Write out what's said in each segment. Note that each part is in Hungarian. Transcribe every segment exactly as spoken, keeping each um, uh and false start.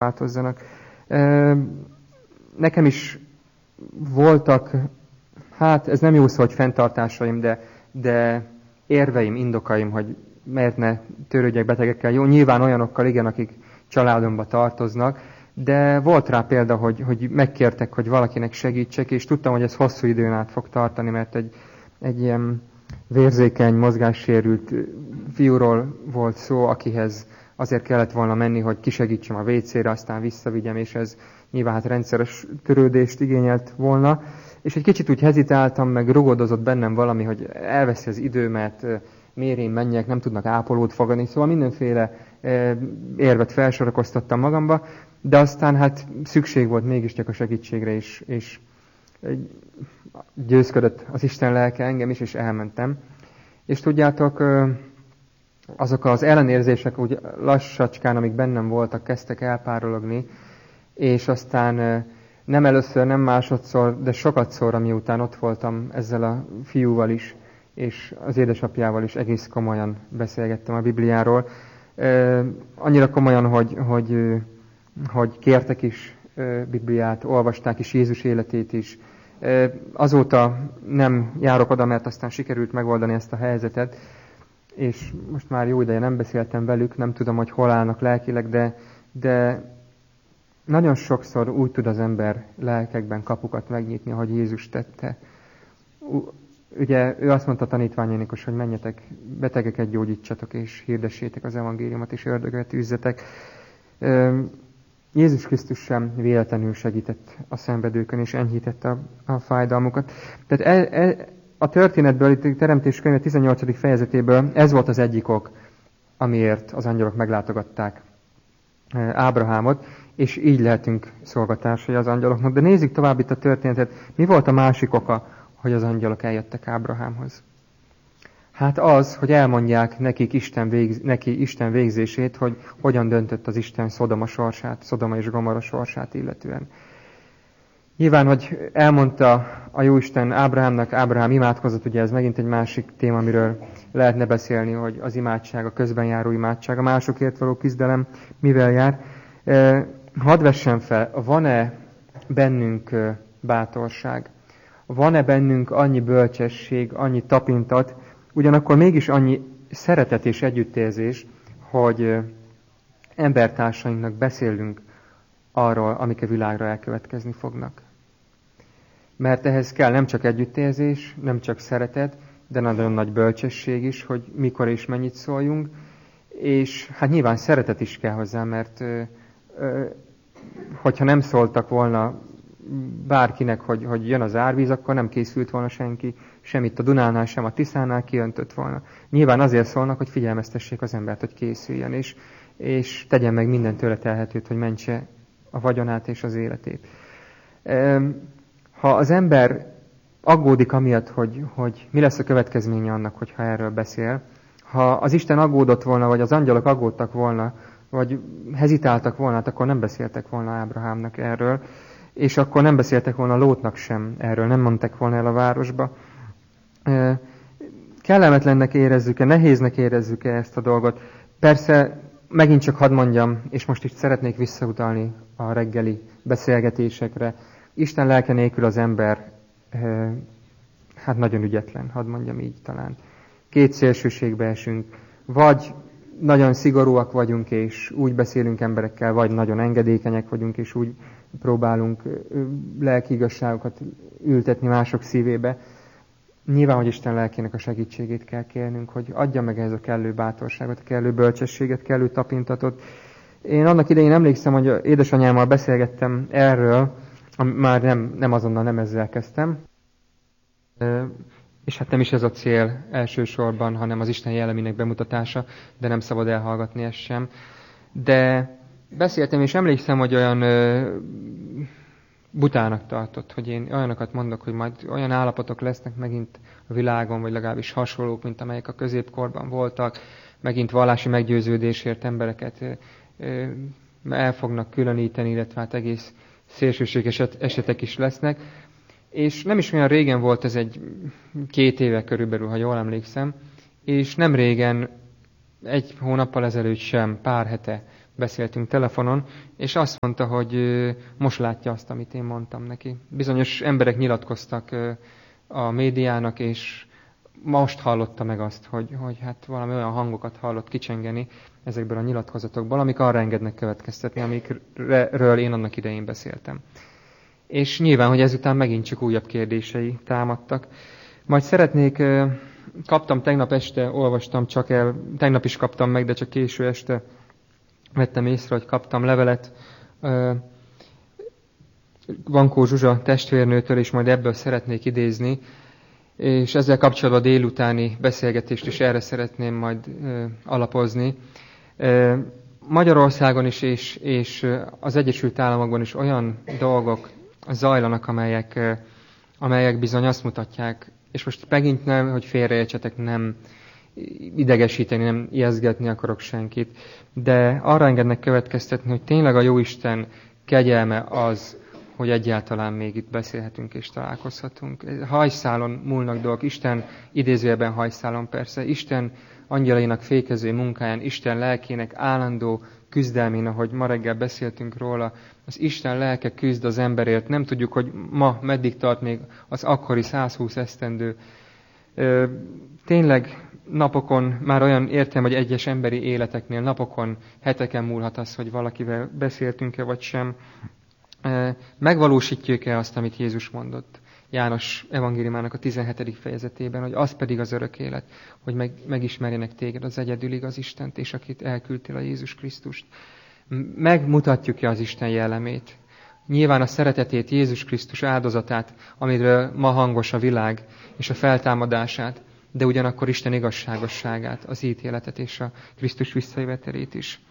változzanak. Nekem is voltak, hát ez nem jó szó, hogy fenntartásaim, de, de érveim, indokaim, hogy miért ne törődjek betegekkel. Jó, nyilván olyanokkal, igen, akik családomba tartoznak, de volt rá példa, hogy, hogy megkértek, hogy valakinek segítsek, és tudtam, hogy ez hosszú időn át fog tartani, mert egy, egy ilyen vérzékeny, mozgássérült fiúról volt szó, akihez azért kellett volna menni, hogy kisegítsem a vécére, aztán visszavigyem, és ez nyilván hát rendszeres törődést igényelt volna. És egy kicsit úgy hezitáltam, meg rugodozott bennem valami, hogy elveszi az időmet, miért én menjek, nem tudnak ápolót fogadni, szóval mindenféle érvet felsorakoztattam magamba, de aztán hát szükség volt mégiscsak a segítségre is, és győzködött az Isten lelke engem is, és elmentem. És tudjátok, azok az ellenérzések úgy lassacskán, amik bennem voltak, kezdtek elpárologni, és aztán nem először, nem másodszor, de sokatszor, miután ott voltam ezzel a fiúval is, és az édesapjával is egész komolyan beszélgettem a Bibliáról. Annyira komolyan, hogy, hogy, hogy kértek is Bibliát, olvasták is Jézus életét is. Azóta nem járok oda, mert aztán sikerült megoldani ezt a helyzetet, és most már jó ideje nem beszéltem velük, nem tudom, hogy hol állnak lelkileg, de, de nagyon sokszor úgy tud az ember lelkekben kapukat megnyitni, ahogy Jézus tette. Ugye ő azt mondta a tanítványainak, hogy menjetek, betegeket gyógyítsatok, és hirdessétek az evangéliumot, és ördögöt üzzetek. Jézus Krisztus sem véletlenül segített a szenvedőkön, és enyhítette a, a fájdalmukat. Tehát e, e, a történetből, itt a Teremtés könyve tizennyolcadik fejezetéből ez volt az egyik ok, amiért az angyalok meglátogatták Ábrahámot, és így lehetünk szolgatársai az angyaloknak. De nézzük tovább itt a történetet. Mi volt a másik oka, hogy az angyalok eljöttek Ábrahámhoz? Hát az, hogy elmondják nekik Isten végz, neki Isten végzését, hogy hogyan döntött az Isten Szodoma sorsát, Szodoma és Gomorra sorsát illetően. Nyilván, hogy elmondta a Jóisten Ábrahámnak, Ábrahám imádkozott, ugye ez megint egy másik téma, amiről lehetne beszélni, hogy az imádság, a közben járó imádság, a másokért való küzdelem mivel jár. Hadd vessem fel, van-e bennünk bátorság? Van-e bennünk annyi bölcsesség, annyi tapintat, ugyanakkor mégis annyi szeretet és együttérzés, hogy embertársainknak beszélünk arról, amik a világra elkövetkezni fognak. Mert ehhez kell nem csak együttérzés, nem csak szeretet, de nagyon nagy bölcsesség is, hogy mikor és mennyit szóljunk, és hát nyilván szeretet is kell hozzá, mert ö, ö, hogyha nem szóltak volna bárkinek, hogy, hogy jön az árvíz, akkor nem készült volna senki, sem itt a Dunánál, sem a Tiszánál kiöntött volna. Nyilván azért szólnak, hogy figyelmeztessék az embert, hogy készüljön, és, és tegyen meg minden tőle telhetőt, hogy mentse a vagyonát és az életét. Ha az ember aggódik amiatt, hogy, hogy mi lesz a következménye annak, hogyha erről beszél, ha az Isten aggódott volna, vagy az angyalok aggódtak volna, vagy hezitáltak volna, akkor nem beszéltek volna Ábrahámnak erről, és akkor nem beszéltek volna Lótnak sem erről, nem mondtak volna el a városba. Kellemetlennek érezzük-e, nehéznek érezzük-e ezt a dolgot? Persze, megint csak hadd mondjam, és most itt szeretnék visszautalni a reggeli beszélgetésekre. Isten lelke nélkül az ember, hát nagyon ügyetlen, hadd mondjam így talán. Két szélsőségbe esünk. Vagy nagyon szigorúak vagyunk, és úgy beszélünk emberekkel, vagy nagyon engedékenyek vagyunk, és úgy próbálunk lelki igazságokat ültetni mások szívébe. Nyilván, hogy Isten lelkének a segítségét kell kérnünk, hogy adja meg ehhez a kellő bátorságot, a kellő bölcsességet, kellő tapintatot. Én annak idején emlékszem, hogy édesanyámmal beszélgettem erről, már nem, nem azonnal nem ezzel kezdtem, és hát nem is ez a cél elsősorban, hanem az Isten jellemének bemutatása, de nem szabad elhallgatni ezt sem. De beszéltem, és emlékszem, hogy olyan ö, butának tartott, hogy én olyanokat mondok, hogy majd olyan állapotok lesznek megint a világon, vagy legalábbis hasonlók, mint amelyek a középkorban voltak, megint vallási meggyőződésért embereket ö, ö, el fognak különíteni, illetve hát egész szélsőséges esetek is lesznek. És nem is olyan régen volt, ez egy két éve körülbelül, ha jól emlékszem, és nem régen, egy hónappal ezelőtt sem, pár hete beszéltünk telefonon, és azt mondta, hogy most látja azt, amit én mondtam neki. Bizonyos emberek nyilatkoztak a médiának, és most hallotta meg azt, hogy, hogy hát valami olyan hangokat hallott kicsengeni ezekből a nyilatkozatokból, amik arra engednek következtetni, amikről én annak idején beszéltem. És nyilván, hogy ezután megint csak újabb kérdései támadtak. Majd szeretnék, kaptam tegnap este, olvastam csak el, tegnap is kaptam meg, de csak késő este vettem észre, hogy kaptam levelet Vankó Zsuzsa testvérnőtől, és majd ebből szeretnék idézni, és ezzel kapcsolatban a délutáni beszélgetést is erre szeretném majd alapozni. Magyarországon is és, és az Egyesült Államokban is olyan dolgok zajlanak, amelyek, amelyek bizony azt mutatják, és most megint nem, hogy félreértsetek, nem idegesíteni, nem ijesztgetni akarok senkit, de arra engednek következtetni, hogy tényleg a Jóisten kegyelme az, hogy egyáltalán még itt beszélhetünk és találkozhatunk. Hajszálon múlnak dolgok, Isten idézőjelben hajszálon persze, Isten angyalainak fékező munkáján, Isten lelkének állandó küzdelmén, ahogy ma reggel beszéltünk róla, az Isten lelke küzd az emberért. Nem tudjuk, hogy ma meddig tart még az akkori százhúsz esztendő. Tényleg napokon, már olyan értem, hogy egyes emberi életeknél napokon, heteken múlhat az, hogy valakivel beszéltünk-e vagy sem. Megvalósítjuk-e azt, amit Jézus mondott János evangéliumának a tizenhetedik fejezetében, hogy az pedig az örök élet, hogy meg, megismerjenek téged, az egyedül igaz Istent, és akit elküldtél, a Jézus Krisztust. Megmutatjuk-e az Isten jellemét? Nyilván a szeretetét, Jézus Krisztus áldozatát, amiről ma hangos a világ, és a feltámadását, de ugyanakkor Isten igazságosságát, az ítéletet és a Krisztus visszajövetelét is.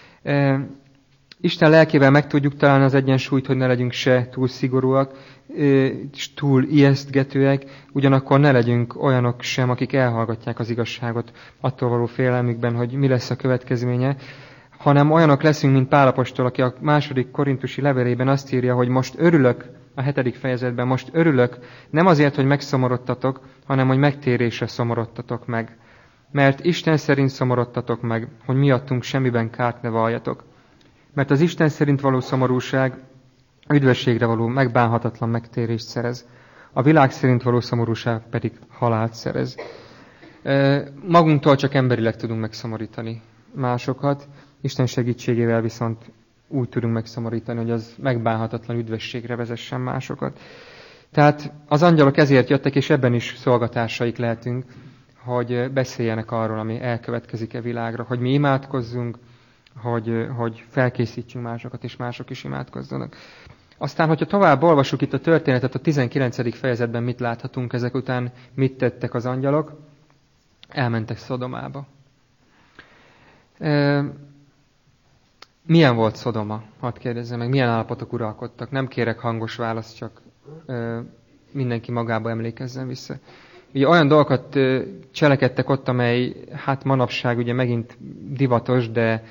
Isten lelkével meg tudjuk találni az egyensúlyt, hogy ne legyünk se túl szigorúak, és túl ijesztgetőek, ugyanakkor ne legyünk olyanok sem, akik elhallgatják az igazságot attól való félelmükben, hogy mi lesz a következménye, hanem olyanok leszünk, mint Pál apostol, aki a második korintusi levelében azt írja, hogy most örülök, a hetedik fejezetben, most örülök, nem azért, hogy megszomorodtatok, hanem hogy megtérésre szomorodtatok meg. Mert Isten szerint szomorodtatok meg, hogy miattunk semmiben kárt ne valljatok. Mert az Isten szerint való szomorúság üdvösségre való megbánhatatlan megtérést szerez. A világ szerint való szomorúság pedig halált szerez. Magunktól csak emberileg tudunk megszomorítani másokat, Isten segítségével viszont úgy tudunk megszomorítani, hogy az megbánhatatlan üdvösségre vezessen másokat. Tehát az angyalok ezért jöttek, és ebben is szolgatársaik lehetünk, hogy beszéljenek arról, ami elkövetkezik e világra, hogy mi imádkozzunk, hogy, hogy felkészítsünk másokat, és mások is imádkozzanak. Aztán, hogyha tovább olvasjuk itt a történetet, a tizenkilencedik fejezetben mit láthatunk ezek után, mit tettek az angyalok? Elmentek Szodomába. E, milyen volt Szodoma? Hadd kérdezzem meg, milyen állapotok uralkodtak? Nem kérek hangos választ, csak e, mindenki magába emlékezzen vissza. Ugye olyan dolgokat e, cselekedtek ott, amely hát manapság ugye megint divatos, de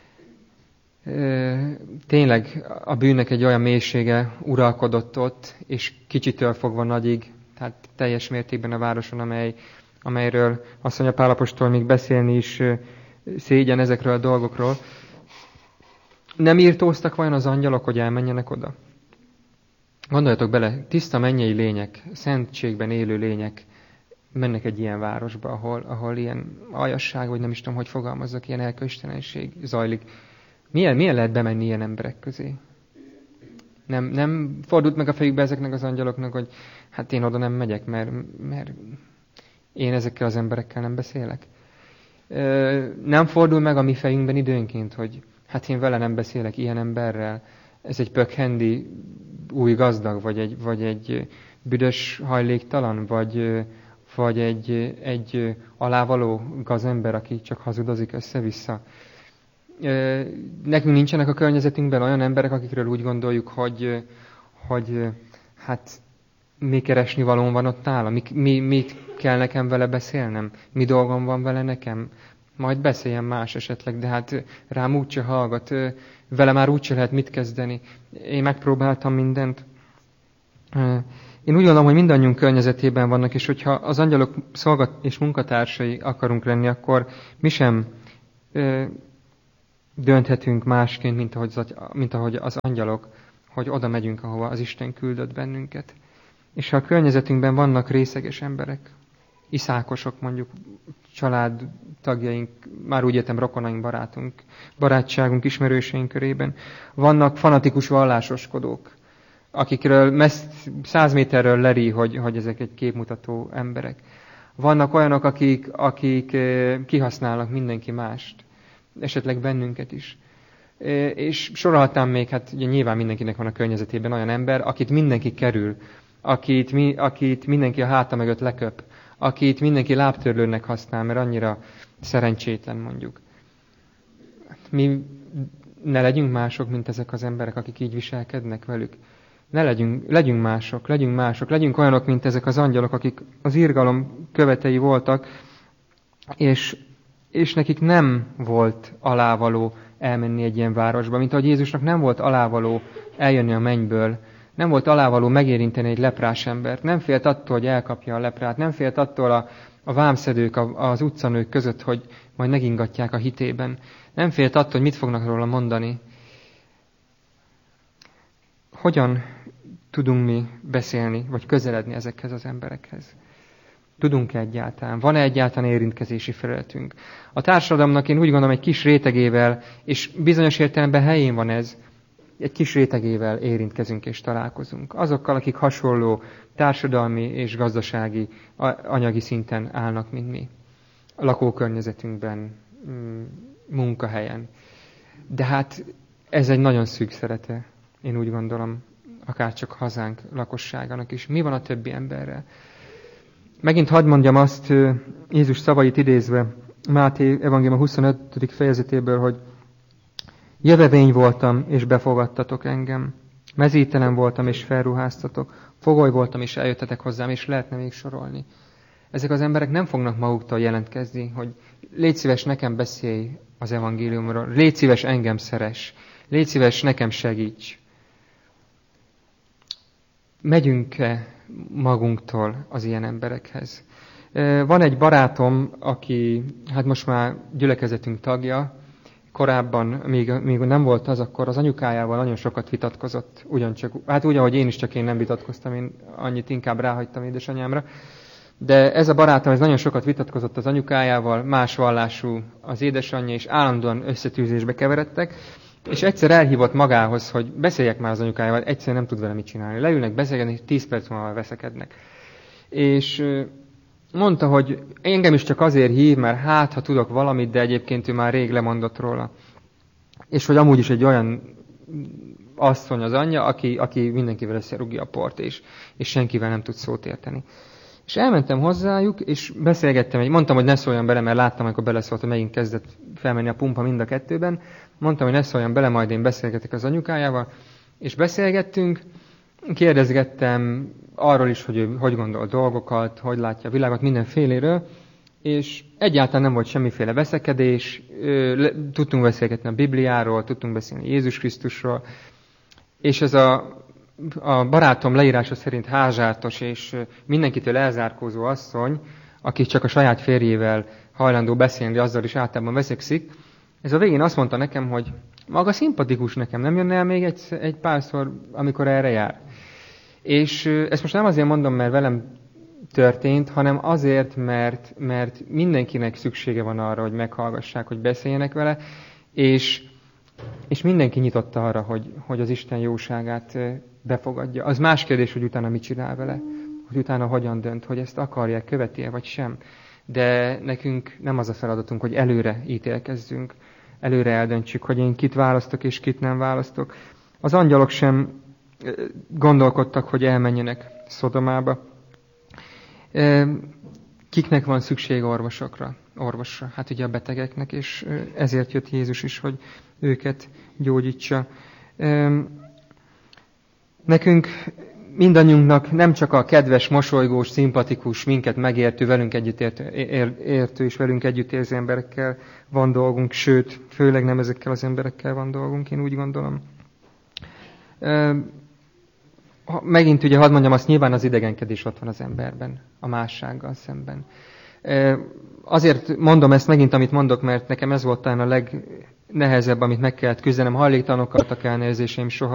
tényleg a bűnnek egy olyan mélysége uralkodott ott, és kicsitől fogva nagyig, tehát teljes mértékben a városon, amely, amelyről azt mondja Pál apostol még beszélni is szégyen ezekről a dolgokról. Nem írtóztak vajon az angyalok, hogy elmenjenek oda? Gondoljatok bele, tiszta mennyei lények, szentségben élő lények mennek egy ilyen városba, ahol, ahol ilyen aljasság, vagy nem is tudom, hogy fogalmazzak, ilyen elköstelenség zajlik. Milyen, milyen lehet bemenni ilyen emberek közé? Nem, nem fordult meg a fejükbe ezeknek az angyaloknak, hogy hát én oda nem megyek, mert, mert én ezekkel az emberekkel nem beszélek. Nem fordul meg a mi fejünkben időnként, hogy hát én vele nem beszélek ilyen emberrel. Ez egy pökhendi új gazdag, vagy egy, vagy egy büdös hajléktalan, vagy, vagy egy, egy alávaló gazember, aki csak hazudozik össze-vissza. Nekünk nincsenek a környezetünkben olyan emberek, akikről úgy gondoljuk, hogy, hogy hát mi keresni valóm van ott nála, mi, mi, mit kell nekem vele beszélnem, mi dolgom van vele nekem, majd beszéljen más esetleg, de hát rám úgyse hallgat, vele már úgyse lehet mit kezdeni. Én megpróbáltam mindent. Én úgy gondolom, hogy mindannyiunk környezetében vannak, és hogyha az angyalok szolgat és munkatársai akarunk lenni, akkor mi sem dönthetünk másként, mint ahogy, mint ahogy az angyalok, hogy oda megyünk, ahova az Isten küldött bennünket. És ha a környezetünkben vannak részeges emberek, iszákosok mondjuk, családtagjaink, már úgy értem rokonaink, barátunk, barátságunk, ismerőseink körében, vannak fanatikus vallásoskodók, akikről messz, száz méterről leri, hogy, hogy ezek egy képmutató emberek. Vannak olyanok, akik, akik kihasználnak mindenki mást, esetleg bennünket is. És sorolhatnám még, hát ugye nyilván mindenkinek van a környezetében olyan ember, akit mindenki kerül, akit, mi, akit mindenki a háta mögött leköp, akit mindenki lábtörlőnek használ, mert annyira szerencsétlen mondjuk. Mi ne legyünk mások, mint ezek az emberek, akik így viselkednek velük. Ne legyünk, legyünk mások, legyünk mások, legyünk olyanok, mint ezek az angyalok, akik az irgalom követei voltak, és, és nekik nem volt alávaló elmenni egy ilyen városba, mint ahogy Jézusnak nem volt alávaló eljönni a mennyből, nem volt alávaló megérinteni egy leprás embert, nem félt attól, hogy elkapja a leprát, nem félt attól a, a vámszedők, a, az utcanők között, hogy majd megingatják a hitében, nem félt attól, hogy mit fognak róla mondani. Hogyan tudunk mi beszélni, vagy közeledni ezekhez az emberekhez? Tudunk-e egyáltalán? Van-e egyáltalán érintkezési felületünk? A társadalomnak én úgy gondolom egy kis rétegével, és bizonyos értelemben helyén van ez, egy kis rétegével érintkezünk és találkozunk. Azokkal, akik hasonló társadalmi és gazdasági, anyagi szinten állnak, mint mi. A lakókörnyezetünkben, munkahelyen. De hát ez egy nagyon szűk szerete, én úgy gondolom, akárcsak hazánk lakosságának is. Mi van a többi emberrel? Megint hadd mondjam azt, Jézus szavait idézve, Máté evangélium huszonötödik fejezetéből, hogy jövevény voltam, és befogadtatok engem. Mezítelen voltam, és felruháztatok. Fogoly voltam, és eljöttetek hozzám, és lehetne még sorolni. Ezek az emberek nem fognak maguktól jelentkezni, hogy légy szíves, nekem beszélj az evangéliumról, légy szíves, engem szeress, légy szíves, nekem segíts. Megyünk-e magunktól az ilyen emberekhez? Van egy barátom, aki hát most már gyülekezetünk tagja, korábban, még, még nem volt az, akkor az anyukájával nagyon sokat vitatkozott, ugyancsak, hát úgy, ahogy én is, csak én nem vitatkoztam, én annyit inkább ráhagytam édesanyámra. De ez a barátom, ez nagyon sokat vitatkozott az anyukájával, más vallású az édesanyja, és állandóan összetűzésbe keveredtek, és egyszer elhívott magához, hogy beszéljek már az anyukájával, egyszerűen nem tud vele mit csinálni. Leülnek beszélgetni, és tíz perc múlva veszekednek. És mondta, hogy engem is csak azért hív, mert hát, ha tudok valamit, de egyébként ő már rég lemondott róla. És hogy amúgy is egy olyan asszony az anyja, aki, aki mindenkivel összerúgja a port, és, és senkivel nem tud szót érteni. És elmentem hozzájuk, és beszélgettem, mondtam, hogy ne szóljon bele, mert láttam, amikor beleszólt, hogy megint kezdett felmenni a pumpa mind a kettőben. Mondtam, hogy ne szóljon bele, majd én beszélgetek az anyukájával, és beszélgettünk, kérdezgettem arról is, hogy ő hogy gondol dolgokat, hogy látja a világot, mindenféléről, és egyáltalán nem volt semmiféle veszekedés, tudtunk beszélgetni a Bibliáról, tudtunk beszélni Jézus Krisztusról, és ez a, a barátom leírása szerint házsártos és mindenkitől elzárkózó asszony, aki csak a saját férjével hajlandó beszélni, azzal is általában veszekszik, ez a végén azt mondta nekem, hogy maga szimpatikus nekem, nem jönne el még egy, egy párszor, amikor erre jár. És ezt most nem azért mondom, mert velem történt, hanem azért, mert, mert mindenkinek szüksége van arra, hogy meghallgassák, hogy beszéljenek vele, és, és mindenki nyitott arra, hogy, hogy az Isten jóságát befogadja. Az más kérdés, hogy utána mit csinál vele, hogy utána hogyan dönt, hogy ezt akarják, követi-e vagy sem. De nekünk nem az a feladatunk, hogy előre ítélkezzünk, előre eldöntsük, hogy én kit választok és kit nem választok. Az angyalok sem gondolkodtak, hogy elmenjenek Szodomába. Kiknek van szükség orvosokra? Orvosra? Hát ugye a betegeknek, és ezért jött Jézus is, hogy őket gyógyítsa. Nekünk, mindannyiunknak nem csak a kedves, mosolygós, szimpatikus, minket megértő, velünk együtt értő, értő és velünk együtt érző emberekkel van dolgunk, sőt, főleg nem ezekkel az emberekkel van dolgunk, én úgy gondolom. Megint ugye hadd mondjam, azt nyilván az idegenkedés ott van az emberben, a mássággal szemben. Azért mondom ezt megint, amit mondok, mert nekem ez volt talán a legnehezebb, amit meg kellett küzdenem. Hajléktalanokkal voltak elnézéseim soha.